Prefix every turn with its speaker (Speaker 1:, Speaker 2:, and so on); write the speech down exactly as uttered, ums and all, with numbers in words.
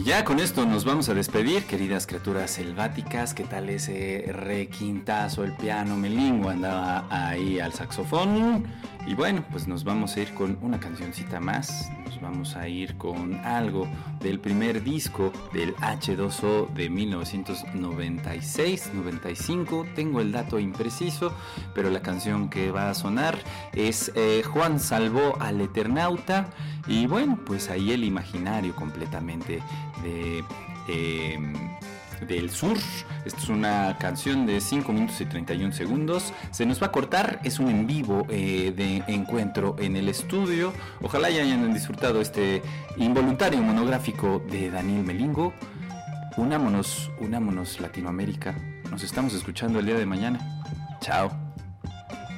Speaker 1: Ya con esto nos vamos a despedir, queridas criaturas selváticas. ¿Qué tal ese requintazo? El piano Melingo andaba ahí al saxofón. Y bueno, pues nos vamos a ir con una cancioncita más. Nos vamos a ir con algo del primer disco del hache dos o de mil novecientos noventa y seis noventa y cinco. Tengo el dato impreciso, pero la canción que va a sonar es eh, Juan salvó al Eternauta. Y bueno, pues ahí el imaginario completamente de... Eh, del sur. Esta es una canción de cinco minutos y treinta y un segundos. Se nos va a cortar, es un en vivo eh, de encuentro en el estudio. Ojalá ya hayan disfrutado este involuntario monográfico de Daniel Melingo. Unámonos, unámonos Latinoamérica. Nos estamos escuchando el día de mañana. Chao.